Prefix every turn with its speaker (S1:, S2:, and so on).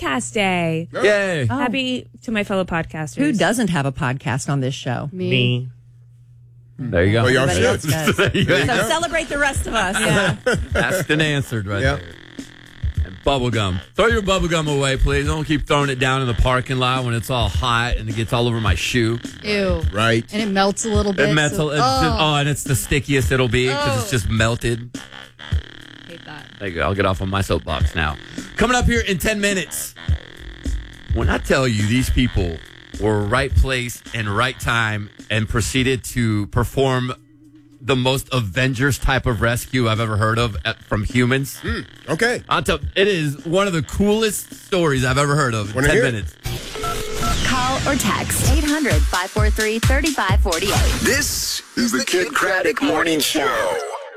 S1: podcast day.
S2: Yay.
S1: Happy to my fellow podcasters.
S3: Who doesn't have a podcast on this show?
S2: Me. There you go.
S4: Well, y'all
S3: Everybody
S4: should.
S3: else does.
S2: There you go.
S3: So celebrate the rest of us. Yeah.
S2: Asked and answered right
S4: Yep.
S2: there. And bubblegum. Throw your bubblegum away, please. Don't keep throwing it down in the parking lot when it's all hot and it gets all over my shoe.
S5: Ew.
S4: Right.
S5: And it melts a little bit.
S2: And it's the stickiest it'll be because it's just melted.
S5: Hate that.
S2: There you go. I'll get off on my soapbox now. Coming up here in 10 minutes. When I tell you these people were right place and right time and proceeded to perform the most Avengers type of rescue I've ever heard of from humans.
S4: Okay.
S2: It is one of the coolest stories I've ever heard of in
S4: Wanna
S2: 10
S4: hear it?
S2: minutes.
S6: Call or text 800-543-3548.
S7: This is the Kid Craddock Morning Show.